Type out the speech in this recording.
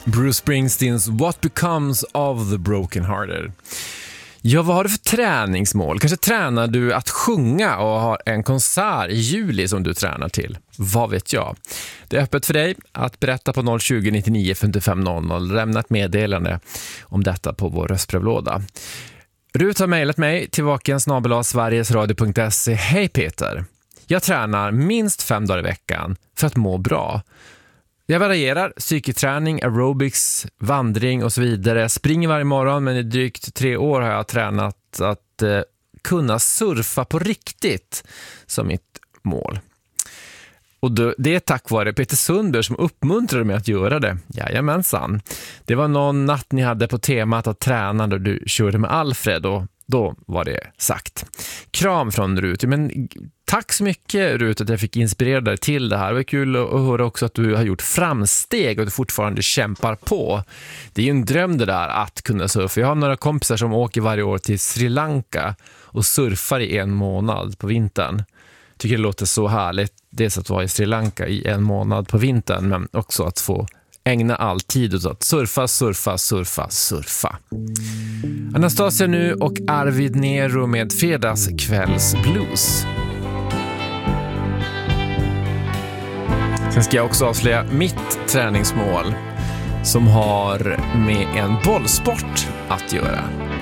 Bruce Springsteens What Becomes of the Broken Hearted. Ja, vad har du för träningsmål? Kanske tränar du att sjunga och har en konsert i juli som du tränar till. Vad vet jag? Det är öppet för dig att berätta på 020 99 55 00. Lämna ett meddelande om detta på vår röstbrevlåda. Rut har mejlat mig till vaken@sverigesradio.se. Hej Peter, jag tränar minst 5 dagar i veckan för att må bra. Jag varierar psykoträning, aerobics, vandring och så vidare. Jag springer varje morgon, men i drygt 3 år har jag tränat att kunna surfa på riktigt som mitt mål. Och det är tack vare Peter Sundberg som uppmuntrade mig att göra det. Jajamensan. Det var någon natt ni hade på temat att träna då du körde med Alfred och då var det sagt. Kram från Rut. Men tack så mycket Rut att jag fick inspirera dig till det här. Det var kul att höra också att du har gjort framsteg och att du fortfarande kämpar på. Det är ju en dröm det där att kunna surfa. Jag har några kompisar som åker varje år till Sri Lanka och surfar i 1 månad på vintern. Tycker det låter så härligt. Dels att vara i Sri Lanka i 1 månad på vintern, men också att få ägna all tid åt att surfa. Anastasia nu och Arvid Nero med Fredagskvällsblues. Sen ska jag också avslöja mitt träningsmål som har med en bollsport att göra.